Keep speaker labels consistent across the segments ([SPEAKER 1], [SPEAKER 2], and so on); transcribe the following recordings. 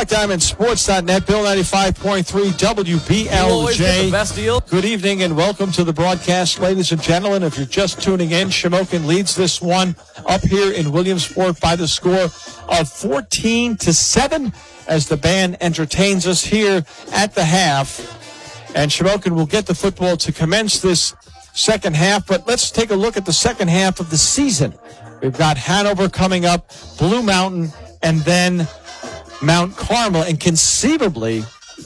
[SPEAKER 1] BlackDiamondSports.net, Bill 95.3 WBLJ.
[SPEAKER 2] Best deal.
[SPEAKER 1] Good evening and welcome to the broadcast, ladies and gentlemen. If you're just tuning in, Shamokin leads this one up here in Williamsport by the score of 14-7 as the band entertains us here at the half. And Shamokin will get the football to commence this second half, but let's take a look at the second half of the season. We've got Hanover coming up, Blue Mountain, and then Mount Carmel. And conceivably,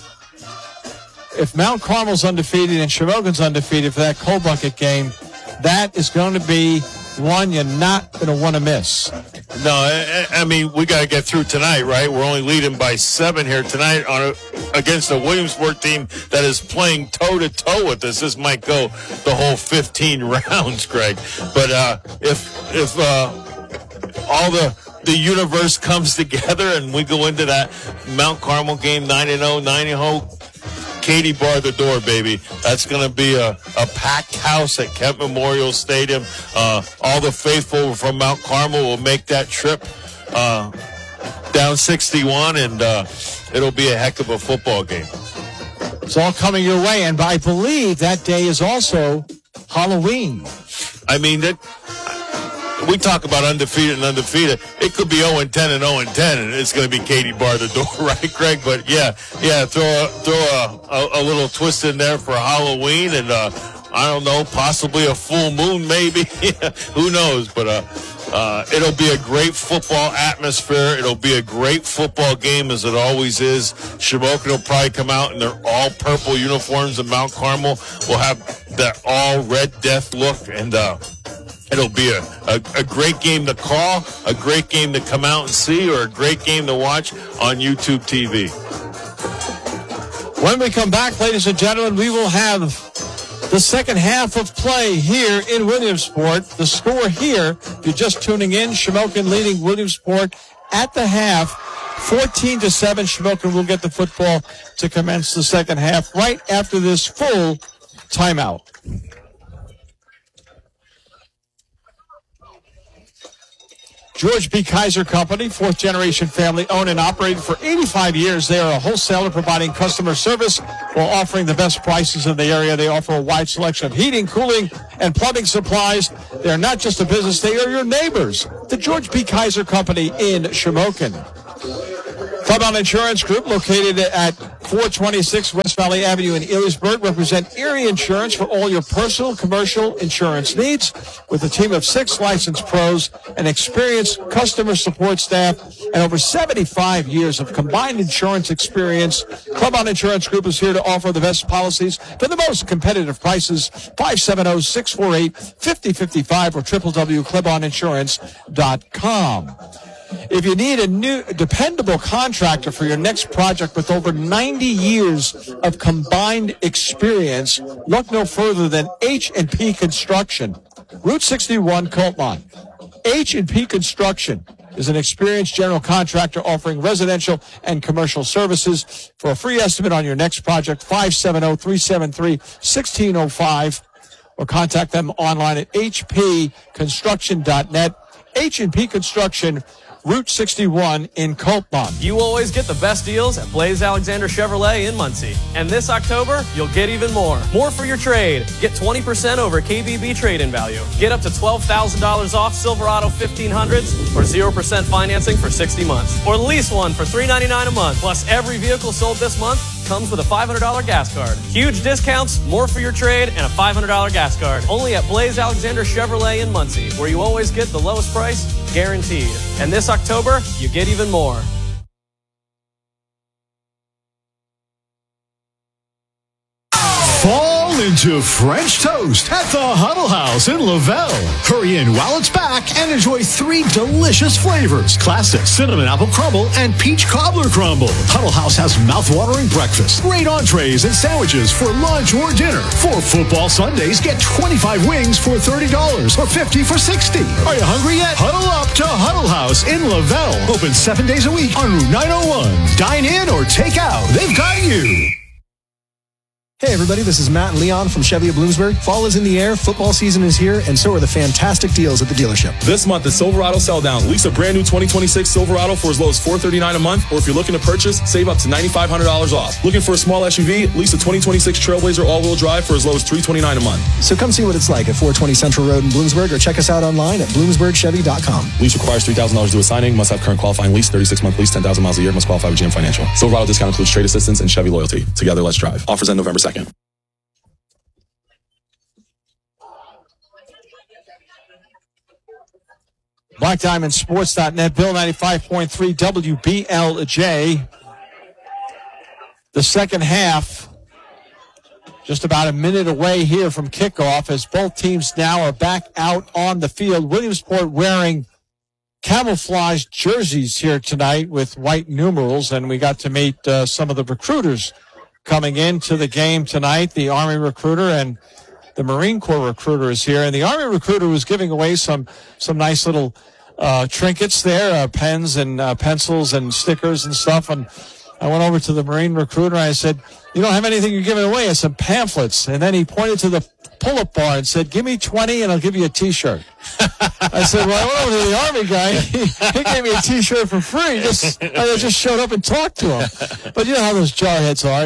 [SPEAKER 1] if Mount Carmel's undefeated and Shamokin's undefeated for that cold bucket game, that is going to be one you're not going to want to miss.
[SPEAKER 3] No, I mean, we got to get through tonight, right? We're only leading by 7 here tonight against a Williamsport team that is playing toe-to-toe with us. This might go the whole 15 rounds, Greg. But if all the universe comes together and we go into that Mount Carmel game 9-0, 9-0, Katie bar the door, baby. That's going to be a packed house at Kent Memorial Stadium. All the faithful from Mount Carmel will make that trip down 61, and it'll be a heck of a football game.
[SPEAKER 1] It's all coming your way, and I believe that day is also Halloween.
[SPEAKER 3] I mean, we talk about undefeated and undefeated. It could be 0-10 and 0-10, and it's going to be Katie bar the door, right, Greg? But yeah, throw a little twist in there for Halloween, and I don't know, possibly a full moon, maybe. Who knows? But it'll be a great football atmosphere. It'll be a great football game, as it always is. Shamokin will probably come out in their all purple uniforms, and Mount Carmel will have that all red death look, and it'll be a great game to call, a great game to come out and see, or a great game to watch on YouTube TV.
[SPEAKER 1] When we come back, ladies and gentlemen, we will have the second half of play here in Williamsport. The score here, if you're just tuning in, Shamokin leading Williamsport at the half, 14-7. Shamokin will get the football to commence the second half right after this full timeout. George B. Kaiser Company, fourth-generation family owned and operated for 85 years. They are a wholesaler providing customer service while offering the best prices in the area. They offer a wide selection of heating, cooling, and plumbing supplies. They are not just a business, they are your neighbors. The George B. Kaiser Company in Shamokin. Club On Insurance Group, located at 426 West Valley Avenue in Ellisburg, represent Erie Insurance for all your personal, commercial insurance needs. With a team of 6 licensed pros, an experienced customer support staff, and over 75 years of combined insurance experience, Club On Insurance Group is here to offer the best policies for the most competitive prices. 570-648-5055 or www.cluboninsurance.com. If you need a new, dependable contractor for your next project with over 90 years of combined experience, look no further than H&P Construction. Route 61, Coltmont. H&P Construction is an experienced general contractor offering residential and commercial services. For a free estimate on your next project, 570-373-1605, or contact them online at hpconstruction.net. H&P Construction, Route 61 in Coltmont.
[SPEAKER 2] You always get the best deals at Blaze Alexander Chevrolet in Muncie. And this October, you'll get even more. More for your trade. Get 20% over KBB trade-in value. Get up to $12,000 off Silverado 1500s or 0% financing for 60 months. Or lease one for $399 a month. Plus, every vehicle sold this month comes with a $500 gas card. Huge discounts, more for your trade, and a $500 gas card. Only at Blaze Alexander Chevrolet in Muncie, where you always get the lowest price, guaranteed. And this October, you get even more.
[SPEAKER 4] Fall into French toast at the Huddle House in Lavelle. Hurry in while it's back and enjoy 3 delicious flavors: classic cinnamon apple crumble and peach cobbler crumble. Huddle House has mouth-watering breakfast, great entrees and sandwiches for lunch or dinner. For football Sundays, get 25 wings for $30 or 50 for $60. Are you hungry yet? Huddle up to Huddle House in Lavelle. Open 7 days a week on Route 901. Dine in or take out. They've got you.
[SPEAKER 5] Hey everybody, this is Matt and Leon from Chevy of Bloomsburg. Fall is in the air, football season is here, and so are the fantastic deals at the dealership.
[SPEAKER 6] This month is Silverado Sell Down. Lease a brand new 2026 Silverado for as low as $439 a month, or if you're looking to purchase, save up to $9,500 off. Looking for a small SUV? Lease a 2026 Trailblazer all-wheel drive for as low as $329 a month.
[SPEAKER 5] So come see what it's like at 420 Central Road in Bloomsburg, or check us out online at bloomsburgchevy.com.
[SPEAKER 6] Lease requires $3,000 to do a signing. Must have current qualifying lease, 36-month lease, 10,000 miles a year. Must qualify with GM Financial. Silverado discount includes trade assistance and Chevy loyalty. Together, let's drive. Offers end November 2nd.
[SPEAKER 1] BlackDiamondSports.net, Bill 95.3 WBLJ. The second half, just about a minute away here from kickoff, as both teams now are back out on the field. Williamsport wearing camouflage jerseys here tonight with white numerals, and we got to meet some of the recruiters coming into the game tonight. The Army recruiter and the Marine Corps recruiter is here, and the Army recruiter was giving away some nice little trinkets there, pens and pencils and stickers and stuff. And I went over to the Marine recruiter and I said, "You don't have anything you're giving away?" I said, "Pamphlets." And then he pointed to the pull-up bar and said, "Give me 20 and I'll give you a T-shirt." I said, "Well, I went over to the Army guy. He gave me a T-shirt for free. I just showed up and talked to him." But you know how those jarheads are.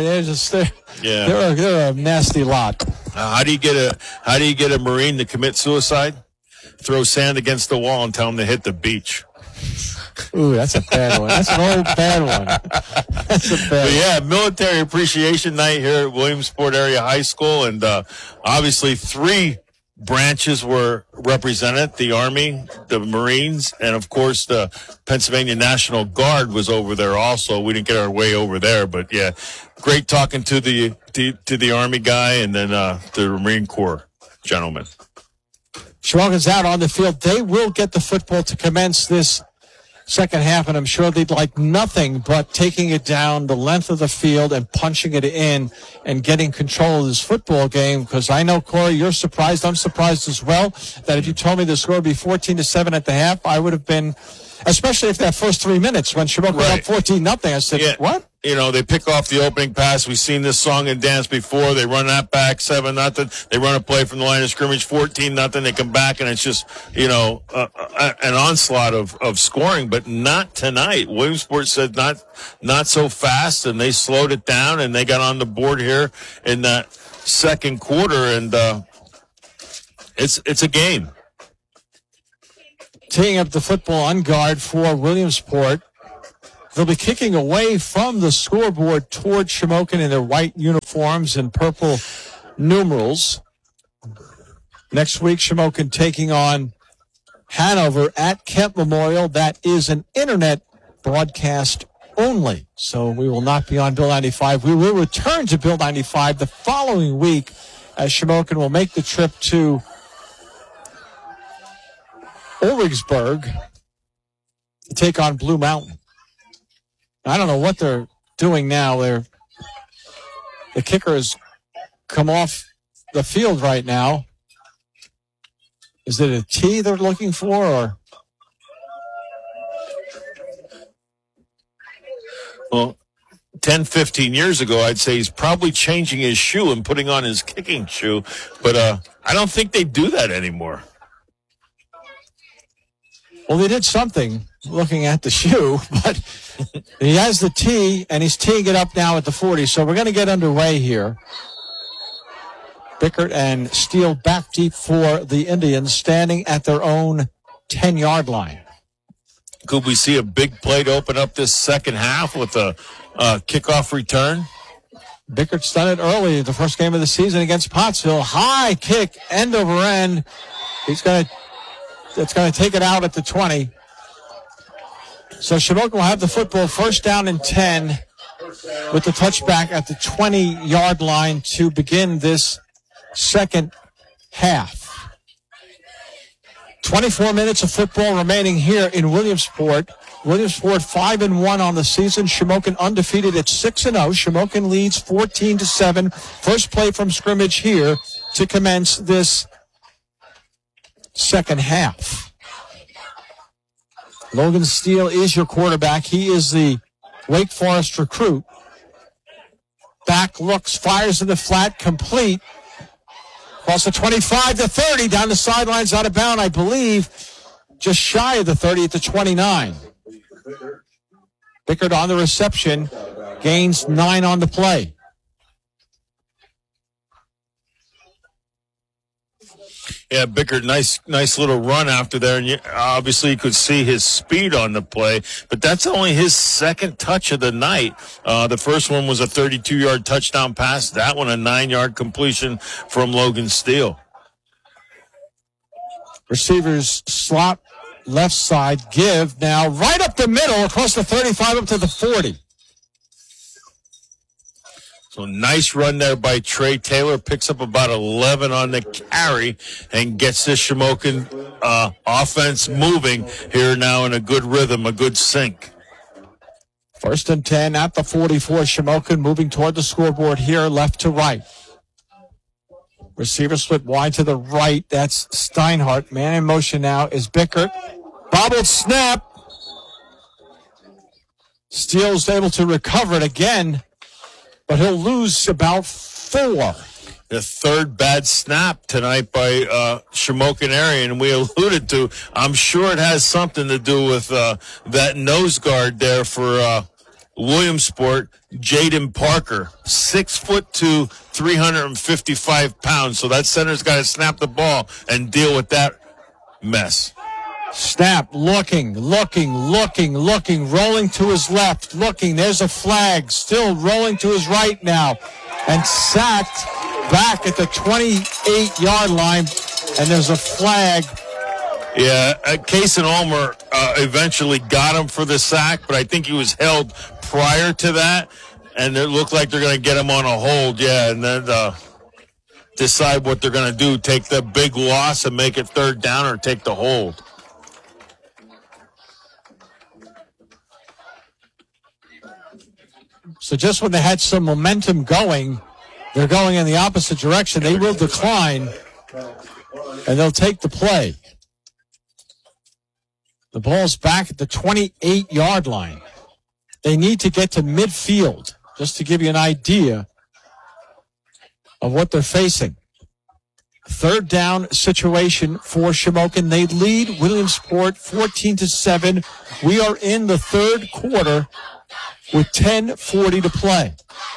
[SPEAKER 1] They're a nasty lot.
[SPEAKER 3] How do you get a Marine to commit suicide? Throw sand against the wall and tell him to hit the beach.
[SPEAKER 1] Ooh, that's a bad one. That's an old bad one. That's a bad one.
[SPEAKER 3] Yeah, Military Appreciation Night here at Williamsport Area High School, and obviously 3 branches were represented: the Army, the Marines, and of course the Pennsylvania National Guard was over there also. We didn't get our way over there, but yeah, great talking to the Army guy and then the Marine Corps gentleman.
[SPEAKER 1] Shamokin's out on the field. They will get the football to commence this second half, and I'm sure they'd like nothing but taking it down the length of the field and punching it in and getting control of this football game, because I know, Corey, you're surprised. I'm surprised as well that if you told me the score would be 14-7 at the half, I would have been, especially if that first 3 minutes when Shamokin went up 14-0. I said, What?
[SPEAKER 3] You know, they pick off the opening pass. We've seen this song and dance before. They run that back 7-0. They run a play from the line of scrimmage 14-0. They come back and it's just, an onslaught of scoring, but not tonight. Williamsport said not so fast, and they slowed it down, and they got on the board here in that second quarter, and it's a game.
[SPEAKER 1] Teeing up the football on guard for Williamsport. They'll be kicking away from the scoreboard toward Shamokin in their white uniforms and purple numerals. Next week, Shamokin taking on Hanover at Kent Memorial. That is an internet broadcast only, so we will not be on Bill 95. We will return to Bill 95 the following week as Shamokin will make the trip to Ulrichsburg to take on Blue Mountain. I don't know what they're doing now. The kicker has come off the field right now. Is it a tee they're looking for, or?
[SPEAKER 3] Well, 10, 15 years ago, I'd say he's probably changing his shoe and putting on his kicking shoe, but I don't think they do that anymore.
[SPEAKER 1] Well, they did something looking at the shoe, but he has the tee, and he's teeing it up now at the 40. So we're going to get underway here. Bickert and Steele back deep for the Indians, standing at their own 10-yard line.
[SPEAKER 3] Could we see a big play to open up this second half with a kickoff return?
[SPEAKER 1] Bickert's done it early, the first game of the season against Pottsville. High kick, end over end. It's going to take it out at the 20. So Shamokin will have the football first down and 10 with the touchback at the 20-yard line to begin this second half. 24 minutes of football remaining here in Williamsport. Williamsport 5-1 on the season. Shamokin undefeated at 6-0. Shamokin leads 14-7. First play from scrimmage here to commence this second half. Logan Steele is your quarterback. He is the Wake Forest recruit. Back looks, fires in the flat, complete. Across the 25 to 30, down the sidelines, out of bound, I believe. Just shy of the 30 at the 29. Bickert on the reception, gains 9 on the play.
[SPEAKER 3] Yeah, Bickert, nice little run after there, and obviously you could see his speed on the play, but that's only his second touch of the night. The first one was a 32-yard touchdown pass. That one a 9-yard completion from Logan Steele.
[SPEAKER 1] Receivers slot left side, give now right up the middle, across the 35 up to the 40.
[SPEAKER 3] So nice run there by Trey Taylor. Picks up about 11 on the carry and gets this Shamokin offense moving here now in a good rhythm, a good sync.
[SPEAKER 1] 1st and 10 at the 44. Shamokin moving toward the scoreboard here, left to right. Receiver split wide to the right. That's Steinhardt. Man in motion now is Bickert. Bobbled snap. Steele's able to recover it again, but he'll lose about 4.
[SPEAKER 3] The third bad snap tonight by Shamokin area, and we alluded to, I'm sure it has something to do with that nose guard there for Williamsport, Jaden Parker, 6'2", 355 pounds. So that center's got to snap the ball and deal with that mess.
[SPEAKER 1] Snap, looking, rolling to his left, looking. There's a flag, still rolling to his right now, and sacked back at the 28-yard line, and there's a flag.
[SPEAKER 3] Yeah, Kaysen Ulmer eventually got him for the sack, but I think he was held prior to that, and it looked like they're going to get him on a hold, and then decide what they're going to do, take the big loss and make it 3rd down, or take the hold.
[SPEAKER 1] So just when they had some momentum going, they're going in the opposite direction. They will decline, and they'll take the play. The ball's back at the 28-yard line. They need to get to midfield, just to give you an idea of what they're facing. 3rd down situation for Shamokin. They lead Williamsport 14-7. We are in the 3rd quarter with 10:40 to play.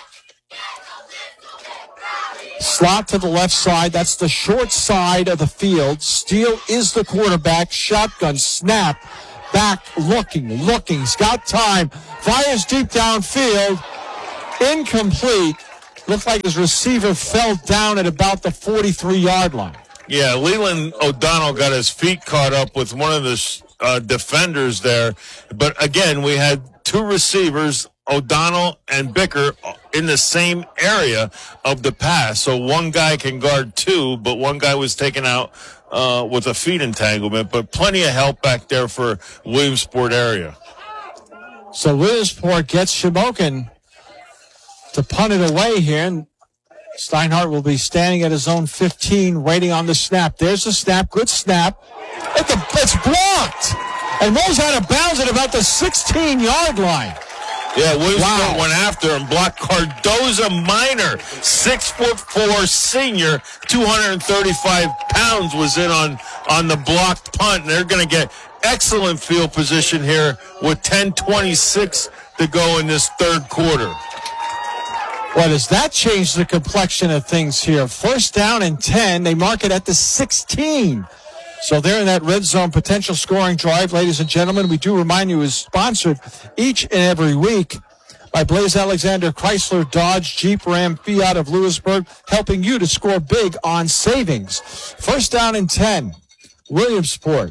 [SPEAKER 1] Slot to the left side. That's the short side of the field. Steele is the quarterback. Shotgun snap. Back looking. He's got time. Fires deep downfield. Incomplete. Looked like his receiver fell down at about the 43-yard line.
[SPEAKER 3] Yeah, Leland O'Donnell got his feet caught up with one of the defenders there. But again, we had 2 receivers, O'Donnell and Bickert, in the same area of the pass. So one guy can guard 2, but one guy was taken out with a feet entanglement. But plenty of help back there for Williamsport area.
[SPEAKER 1] So Williamsport gets Shamokin to punt it away here, and Steinhardt will be standing at his own 15, waiting on the snap. There's the snap, good snap. It's blocked, and rolls out of bounds at about the 16-yard line.
[SPEAKER 3] Yeah, Williamsport went after him, blocked Cardoza Minor, 6'4" senior, 235 pounds was in on the blocked punt, and they're going to get excellent field position here with 10:26 to go in this 3rd quarter.
[SPEAKER 1] Well, does that change the complexion of things here? 1st down and 10. They mark it at the 16. So they're in that red zone potential scoring drive. Ladies and gentlemen, we do remind you is sponsored each and every week by Blaise Alexander Chrysler, Dodge, Jeep, Ram, Fiat of Lewisburg, helping you to score big on savings. 1st down and 10. Williamsport.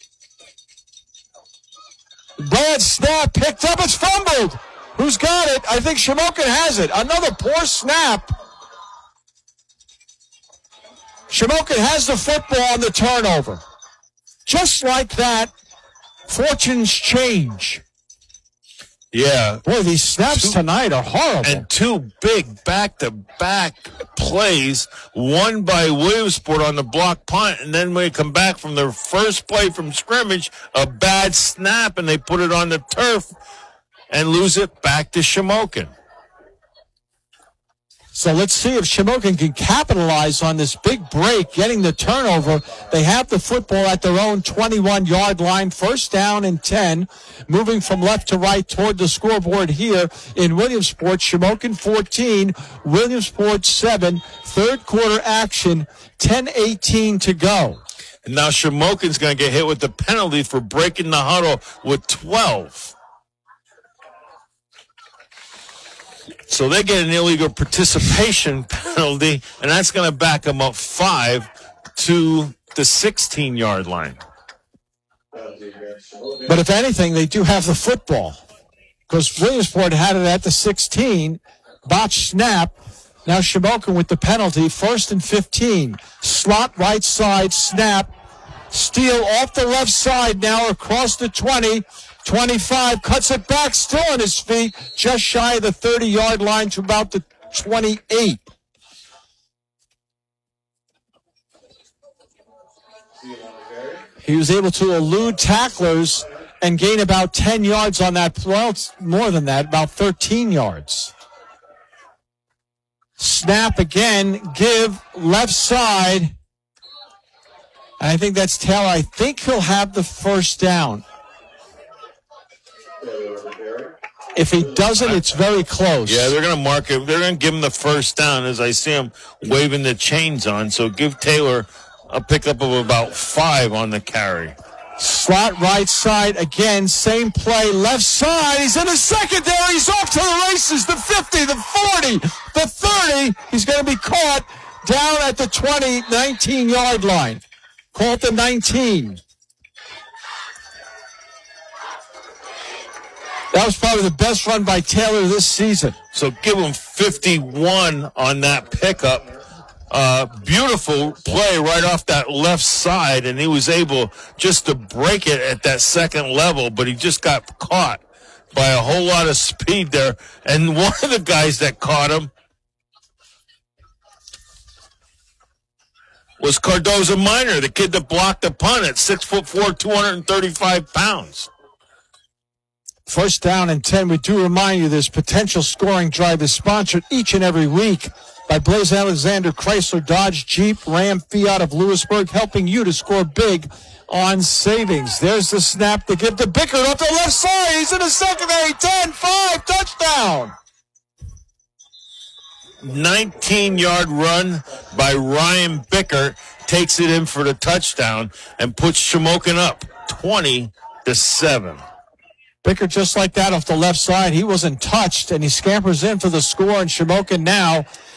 [SPEAKER 1] Bad snap, picked up, it's fumbled. Who's got it? I think Shamokin has it. Another poor snap. Shamokin has the football on the turnover. Just like that, fortunes change.
[SPEAKER 3] Yeah.
[SPEAKER 1] Boy, these snaps tonight are horrible.
[SPEAKER 3] And 2 big back-to-back plays, one by Williamsport on the block punt, and then when they come back from their first play from scrimmage, a bad snap, and they put it on the turf and lose it back to Shamokin.
[SPEAKER 1] So let's see if Shamokin can capitalize on this big break, getting the turnover. They have the football at their own 21-yard line, first down and 10, moving from left to right toward the scoreboard here in Williamsport. Shamokin 14, Williamsport 7, third quarter action, 10:18 to go.
[SPEAKER 3] And now Shamokin's going to get hit with the penalty for breaking the huddle with 12. So they get an illegal participation penalty, and that's going to back them up 5 to the 16-yard line.
[SPEAKER 1] But if anything, they do have the football because Williamsport had it at the 16. Botch snap. Now Shamokin with the penalty. First and 15. Slot right side snap. Steal off the left side now across the 20. 25, cuts it back, still on his feet, just shy of the 30-yard line to about the 28. He was able to elude tacklers and gain about 10 yards on that. Well, it's more than that, about 13 yards. Snap again, give left side. And I think that's Taylor. I think he'll have the first down. If he doesn't, it's very close.
[SPEAKER 3] Yeah, they're going to mark him. They're going to give him the first down as I see him waving the chains on. So give Taylor a pickup of about 5 on the carry.
[SPEAKER 1] Slot right side again, same play, left side. He's in the secondary. He's off to the races. The 50, the 40, the 30. He's going to be caught down at the 20, 19-yard line. Call it the 19. That was probably the best run by Taylor this season.
[SPEAKER 3] So give him 51 on that pickup. Beautiful play right off that left side, and he was able just to break it at that second level, but he just got caught by a whole lot of speed there. And one of the guys that caught him was Cardoza Minor, the kid that blocked the punt at 6'4", 235 pounds.
[SPEAKER 1] First down and 10. We do remind you this potential scoring drive is sponsored each and every week by Blaise Alexander Chrysler Dodge Jeep Ram Fiat of Lewisburg, helping you to score big on savings. There's the snap to give to Bickert up the left side. He's in the secondary. 10-5, touchdown.
[SPEAKER 3] 19-yard run by Ryan Bickert takes it in for the touchdown and puts Shamokin up 20-7.
[SPEAKER 1] Bickert just like that off the left side. He wasn't touched, and he scampers in for the score, and Shamokin now